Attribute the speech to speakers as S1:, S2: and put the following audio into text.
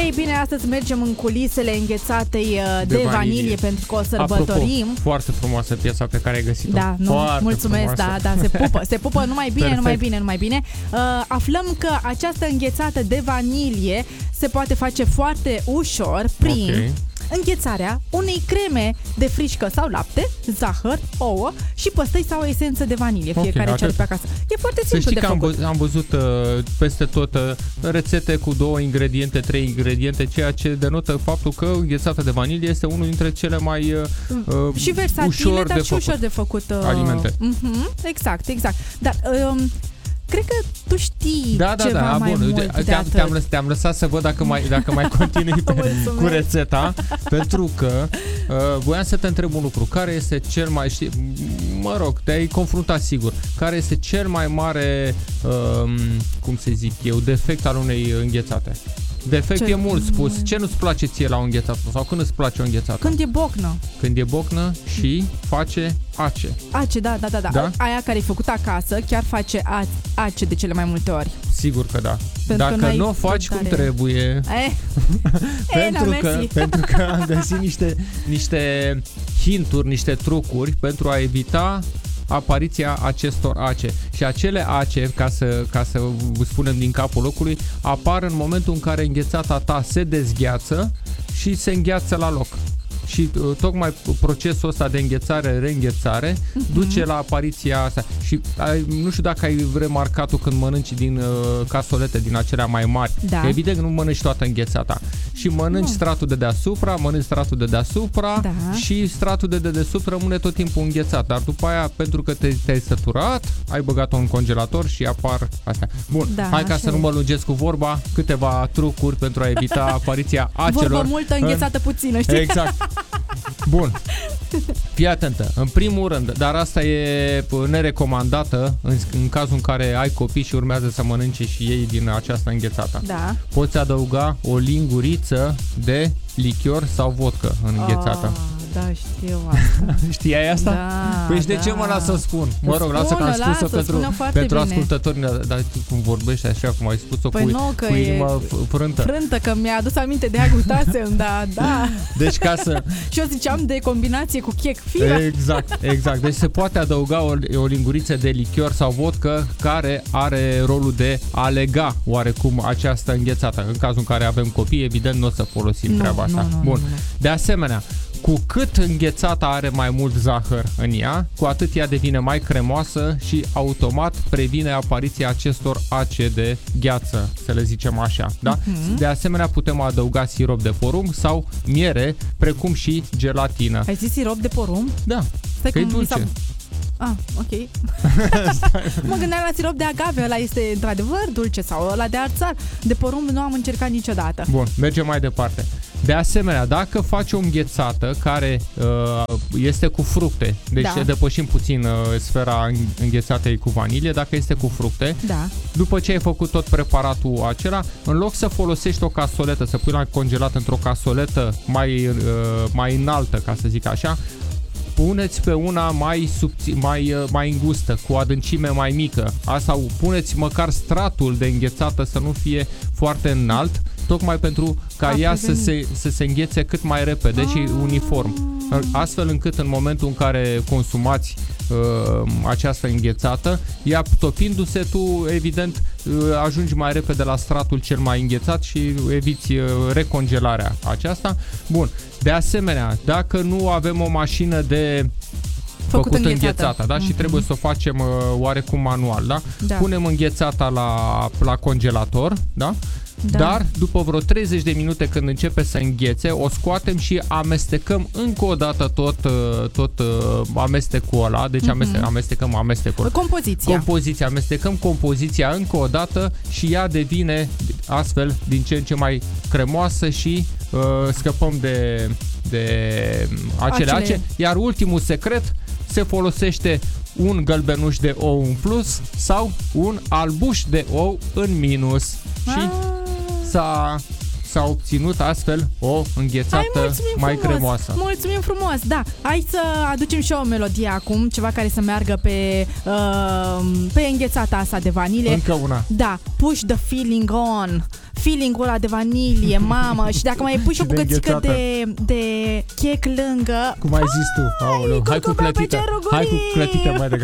S1: Ei bine, astăzi mergem în culisele înghețatei de vanilie pentru că o sărbătorim.
S2: Apropo, foarte frumoasă piesa pe care ai găsit-o.
S1: Da, mulțumesc,
S2: frumoasă.
S1: da, se pupă numai bine. Aflăm că această înghețată de vanilie se poate face foarte ușor prin înghețarea unei creme de frișcă sau lapte, zahăr, ouă și păstăi sau esență de vanilie, fiecare ce are pe acasă. E foarte simplu de făcut.
S2: Am văzut peste tot rețete cu 2 ingrediente, 3 ingrediente, ceea ce denotă faptul că înghețata de vanilie este unul dintre cele mai
S1: și versatile, dar și ușor de făcut
S2: alimente.
S1: Exact. Dar cred că tu știi ceva mai
S2: bun.
S1: mult de atât.
S2: Te-am lăsat să văd dacă mai continui cu rețeta, pentru că voiam să te întreb un lucru. Care este cel mai, te-ai confruntat sigur, care este cel mai mare, defect al unei înghețate? Defect e mult spus. Ce nu-ți place ție la o înghețată? Sau când îți place o înghețată?
S1: Când e bocnă.
S2: Când e bocnă și face ace.
S1: Ace, da. Aia care e făcută acasă chiar face ace de cele mai multe ori.
S2: Sigur că da. Dacă nu o faci cum trebuie. Pentru că am găsit niște hinturi, niște trucuri pentru a evita apariția acestor ace. Și acele ace, ca să vă spunem din capul locului, apar în momentul în care înghețata ta se dezgheață și se îngheață la loc. Și tocmai procesul ăsta de înghețare, reînghețare duce la apariția asta. Și nu știu dacă ai remarcat-o când mănânci din casolete din acelea mai mari.
S1: Da.
S2: Evident că nu mănânci toată înghețata. Și mănânci stratul de deasupra, și stratul de dedesubt rămâne tot timpul înghețat. Dar după aia, pentru că te-ai săturat, ai băgat-o în congelator și apar astea. Bun, hai ca să nu mă lungesc cu vorba, câteva trucuri pentru a evita apariția acelor.
S1: Vorbă multă, înghețată puțină, știi?
S2: Exact. Bun. Fii atentă. În primul rând, dar asta e nerecomandată în cazul în care ai copii și urmează să mănânce și ei din această înghețată.
S1: Da.
S2: Poți adăuga o linguriță de lichior sau vodcă în înghețată.
S1: Da, știu asta.
S2: Știai asta?
S1: Da,
S2: păi și de ce mă las să spun? Mă rog, lasă că am spus-o pentru ascultătorii, dar cum vorbești așa, cum ai spus-o cu inimă frântă.
S1: Frântă, că mi-a adus aminte de aia gustasem, da.
S2: Deci ca să...
S1: Și eu ziceam de combinație cu chec fira.
S2: Exact. Deci se poate adăuga o linguriță de lichior sau vodcă care are rolul de a lega oarecum această înghețată. În cazul în care avem copii, evident nu o să folosim treaba asta. Bun. De asemenea, cu cât înghețata are mai mult zahăr în ea, cu atât ea devine mai cremoasă și automat previne apariția acestor ace de gheață, să le zicem așa, da? De asemenea, putem adăuga sirop de porumb sau miere, precum și gelatină.
S1: Ai zis sirop de porumb?
S2: Da, că e dulce.
S1: Ok. Mă gândeam la sirop de agave, ăla este într-adevăr dulce, sau ăla de arțar. De porumb nu am încercat niciodată.
S2: Bun, mergem mai departe. De asemenea, dacă faci o înghețată care este cu fructe, deci depășim puțin sfera înghețatei cu vanilie, dacă este cu fructe, după ce ai făcut tot preparatul acela, în loc să folosești o casoletă, să pui la congelat într-o casoletă mai înaltă, ca să zic așa, puneți pe una mai îngustă, cu o adâncime mai mică. Asta, puneți măcar stratul de înghețată să nu fie foarte înalt, tocmai pentru ca ea să se înghețe cât mai repede și uniform. Astfel încât în momentul în care consumați această înghețată, ea topindu-se, tu evident ajungi mai repede la stratul cel mai înghețat și eviți recongelarea aceasta. Bun. De asemenea, dacă nu avem o mașină de făcut înghețata, da? Și trebuie să o facem oarecum manual, da? Punem înghețata la congelator, da? Dar după vreo 30 de minute, când începe să înghețe, o scoatem și amestecăm încă o dată tot amestecul ăla. Deci amestecăm amestecăm compoziția încă o dată și ea devine astfel din ce în ce mai cremoasă și scăpăm de acele ace. Iar ultimul secret, se folosește un gălbenuș de ou în plus sau un albuș de ou în minus. Și s-a obținut astfel o înghețată mai cremoasă.
S1: Mulțumim frumos, da. Hai să aducem și o melodie acum, ceva care să meargă pe înghețata asta de vanilie.
S2: Încă una.
S1: Da, push the feeling on. Feeling-ul ăla de vanilie, mamă. Și dacă mai pui și o bucățică de chec lângă.
S2: Cum ai zis tu? Aoleu, hai cu clătită mai degrabă.